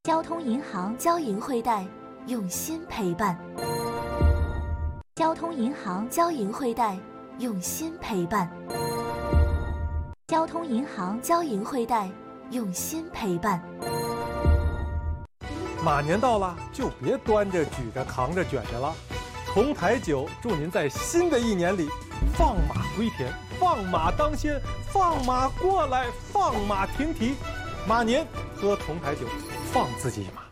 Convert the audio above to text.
交通银行， 交银惠贷，用心陪伴。 交通银行， 交银惠贷，用心陪伴。 交通银行， 交银惠贷，用心陪伴。 马年到了，就别端着、举着、扛着、卷着了。同台酒祝您在新的一年里，放马归田，放马当先，放马过来，放马停蹄。马年喝同台酒，放自己一马。